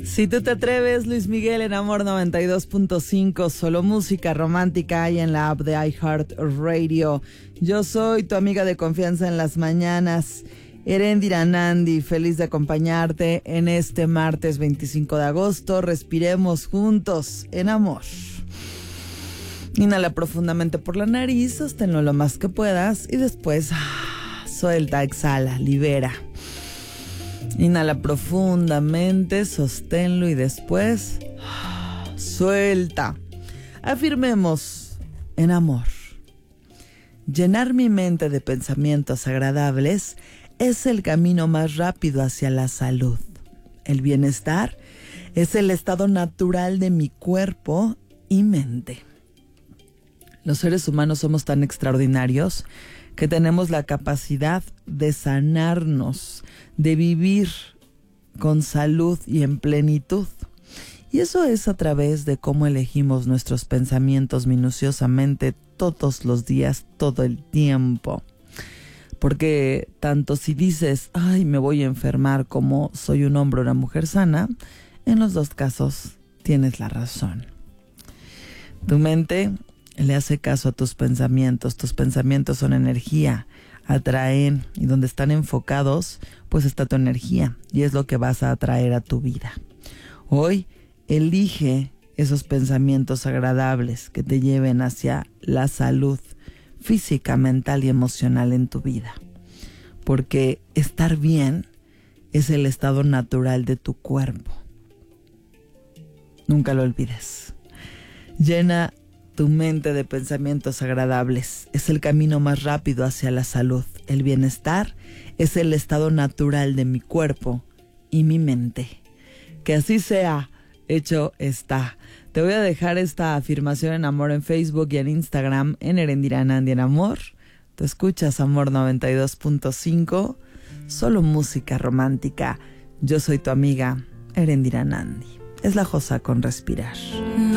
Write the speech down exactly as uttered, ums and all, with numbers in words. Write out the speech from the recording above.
Si tú te atreves, Luis Miguel en Amor noventa y dos punto cinco, solo música romántica y en la app de iHeartRadio. Yo soy tu amiga de confianza en las mañanas, Erendira Nandi, feliz de acompañarte en este martes veinticinco de agosto. Respiremos juntos en amor. Inhala profundamente por la nariz, sosténlo lo más que puedas y después suelta, exhala, libera. Inhala profundamente, sosténlo y después suelta. Afirmemos en amor. Llenar mi mente de pensamientos agradables es el camino más rápido hacia la salud. El bienestar es el estado natural de mi cuerpo y mente. Los seres humanos somos tan extraordinarios que tenemos la capacidad de sanarnos, de vivir con salud y en plenitud. Y eso es a través de cómo elegimos nuestros pensamientos minuciosamente todos los días, todo el tiempo. Porque tanto si dices, ay, me voy a enfermar, como soy un hombre o una mujer sana, en los dos casos tienes la razón. Tu mente le hace caso a tus pensamientos. Tus pensamientos son energía, atraen, y donde están enfocados, pues está tu energía, y es lo que vas a atraer a tu vida. Hoy, elige esos pensamientos agradables que te lleven hacia la salud física, mental y emocional en tu vida. Porque estar bien es el estado natural de tu cuerpo. Nunca lo olvides. Llena tu mente de pensamientos agradables. Es el camino más rápido hacia la salud. El bienestar es el estado natural de mi cuerpo y mi mente. Que así sea, hecho está. Te voy a dejar esta afirmación en amor en Facebook y en Instagram en Erendira Nandi en Amor. Tú escuchas Amor noventa y dos punto cinco, solo música romántica. Yo soy tu amiga Erendira Nandi. Es la Josa con respirar.